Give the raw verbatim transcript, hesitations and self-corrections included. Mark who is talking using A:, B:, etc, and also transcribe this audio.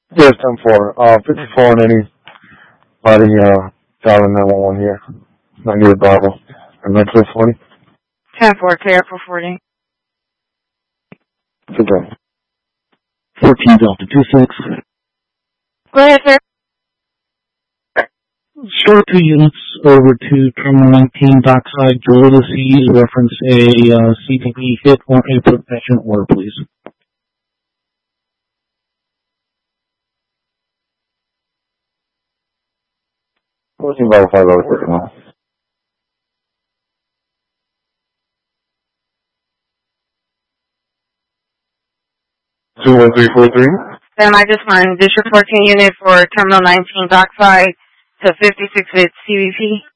A: Yes, ten four. Uh, fifty-four on anybody, uh, dialing nine one one here. ninety-eight Bravo. And that's it, forty.
B: ten four, clear for forty.
A: Good day.
C: fourteen Delta two six.
B: Go ahead, sir.
C: Short two units over to Terminal nineteen Dockside, Gorilla Seas, reference a uh, C T V hit or a protection order, please.
A: fourteen Bravo five oh six now. two one three four three.
B: Then I just want District fourteen unit for Terminal nineteen Dockside to fifty-six at C V P.